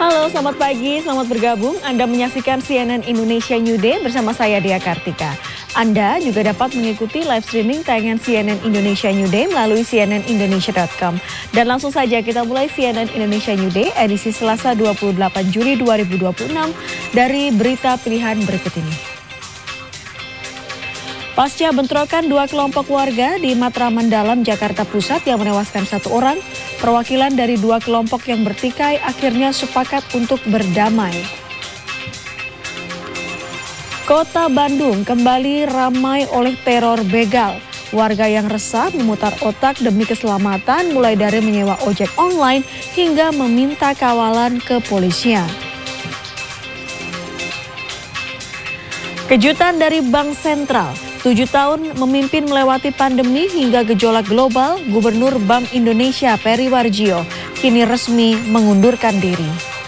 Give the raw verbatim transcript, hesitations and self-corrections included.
Halo, selamat pagi, selamat bergabung. Anda menyaksikan C N N Indonesia New Day bersama saya Dea Kartika. Anda juga dapat mengikuti live streaming tayangan C N N Indonesia New Day melalui c n n indonesia dot com. Dan langsung saja kita mulai C N N Indonesia New Day edisi Selasa dua puluh delapan Juli dua ribu dua puluh enam dari berita pilihan berikut ini. Pasca bentrokan dua kelompok warga di Matraman Dalam, Jakarta Pusat yang menewaskan satu orang, perwakilan dari dua kelompok yang bertikai akhirnya sepakat untuk berdamai. Kota Bandung kembali ramai oleh teror begal. Warga yang resah memutar otak demi keselamatan mulai dari menyewa ojek online hingga meminta kawalan kepolisian. Kejutan dari Bank Sentral. Tujuh tahun memimpin melewati pandemi hingga gejolak global, Gubernur Bank Indonesia Peri Warjio kini resmi mengundurkan diri.